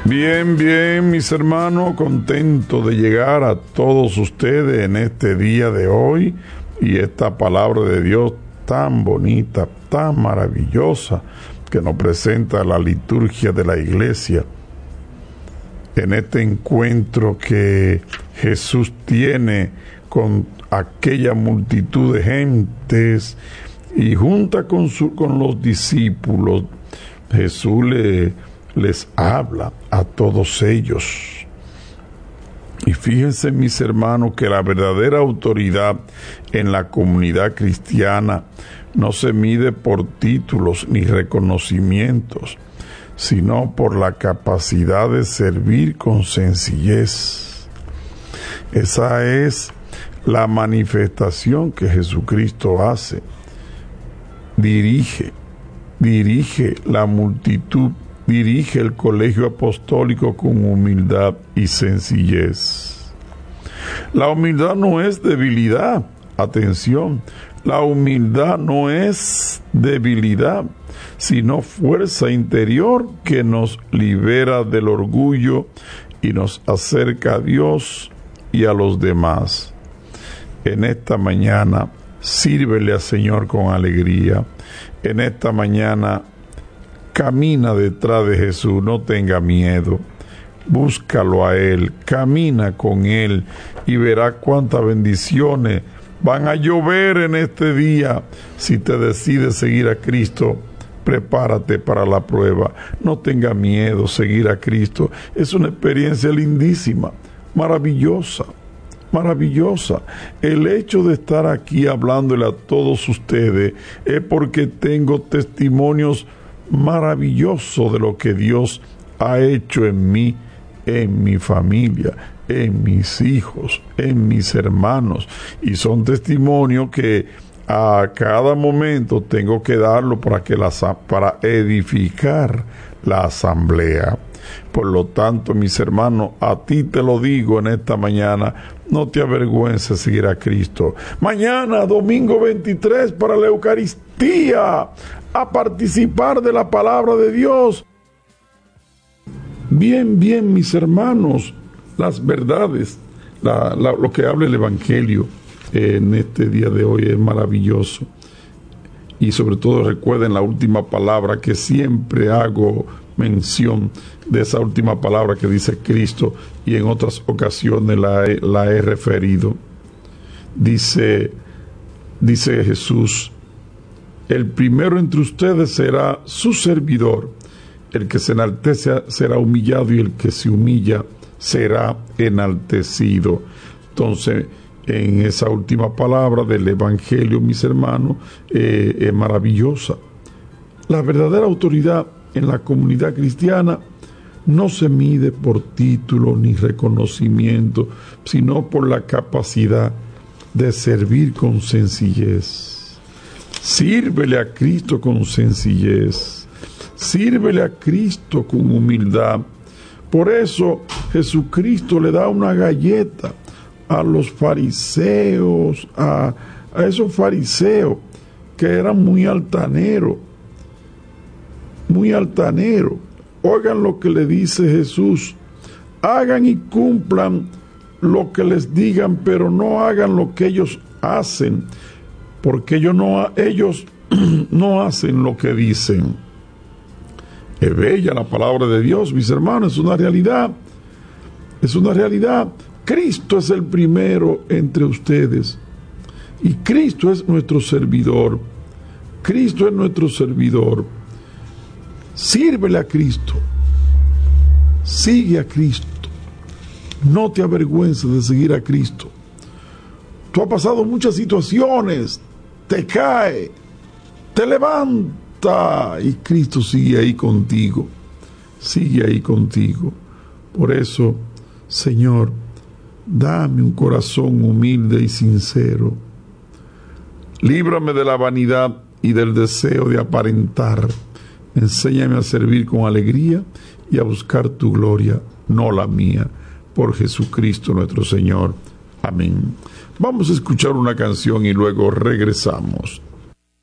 Bien, bien, mis hermanos, contento de llegar a todos ustedes en este día de hoy y esta palabra de Dios tan bonita, tan maravillosa que nos presenta la liturgia de la iglesia en este encuentro que Jesús tiene con aquella multitud de gentes y junta con los discípulos. Jesús les habla a todos ellos. Y fíjense, mis hermanos, que la verdadera autoridad en la comunidad cristiana no se mide por títulos ni reconocimientos, sino por la capacidad de servir con sencillez. Esa es la manifestación que Jesucristo hace. Dirige la multitud, dirige el colegio apostólico con humildad y sencillez. La humildad no es debilidad, atención, la humildad no es debilidad, sino fuerza interior que nos libera del orgullo y nos acerca a Dios y a los demás. En esta mañana, sírvele al Señor con alegría. En esta mañana, camina detrás de Jesús, no tenga miedo. Búscalo a Él, camina con Él y verá cuántas bendiciones van a llover en este día. Si te decides seguir a Cristo, prepárate para la prueba. No tenga miedo, seguir a Cristo es una experiencia lindísima, maravillosa. El hecho de estar aquí hablándole a todos ustedes es porque tengo testimonios maravillosos de lo que Dios ha hecho en mí, en mi familia, en mis hijos, en mis hermanos, y son testimonios que a cada momento tengo que darlo para edificar la asamblea. Por lo tanto, mis hermanos, a ti te lo digo en esta mañana, no te avergüences seguir a Cristo. Mañana, domingo 23, para la Eucaristía, a participar de la palabra de Dios. Bien, mis hermanos, las verdades, lo que habla el Evangelio en este día de hoy es maravilloso. Y sobre todo recuerden la última palabra, que siempre hago mención de esa última palabra que dice Cristo, y en otras ocasiones la he referido. Dice Jesús: el primero entre ustedes será su servidor, el que se enaltece será humillado y el que se humilla será enaltecido. Entonces, en esa última palabra del Evangelio, mis hermanos, es maravillosa. La verdadera autoridad en la comunidad cristiana no se mide por título ni reconocimiento, sino por la capacidad de servir con sencillez. Sírvele a Cristo con sencillez. Sírvele a Cristo con humildad. Por eso Jesucristo le da una galleta a los fariseos, a esos fariseos que eran muy altaneros. Oigan lo que le dice Jesús: hagan y cumplan lo que les digan, pero no hagan lo que ellos hacen, porque ellos no hacen lo que dicen. Es bella la palabra de Dios, mis hermanos, es una realidad. Cristo es el primero entre ustedes y Cristo es nuestro servidor. Sírvele a Cristo, sigue a Cristo, no te avergüences de seguir a Cristo. Tú has pasado muchas situaciones, te cae, te levanta y Cristo sigue ahí contigo. Por eso, Señor, dame un corazón humilde y sincero. Líbrame de la vanidad y del deseo de aparentar. Enséñame a servir con alegría y a buscar tu gloria, no la mía. Por Jesucristo nuestro Señor. Amén. Vamos a escuchar una canción y luego regresamos.